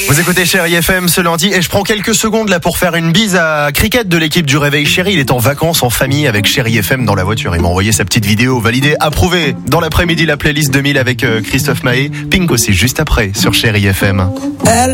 Vous écoutez Chérie FM ce lundi et je prends quelques secondes là pour faire une bise à Cricket de l'équipe du Réveil Chérie. Il est en vacances en famille avec Chérie FM dans la voiture. Il m'a envoyé sa petite vidéo validée, approuvée. Dans l'après-midi, la playlist 2000 avec Christophe Maé. Pink aussi juste après sur Chérie FM.